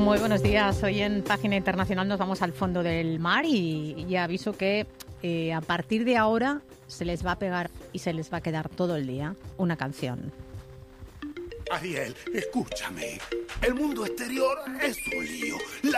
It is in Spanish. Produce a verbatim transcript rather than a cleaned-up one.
Muy buenos días. Hoy en Página Internacional nos vamos al fondo del mar y ya aviso que eh, a partir de ahora se les va a pegar y se les va a quedar todo el día una canción. Ariel, escúchame. El mundo exterior es un lío. La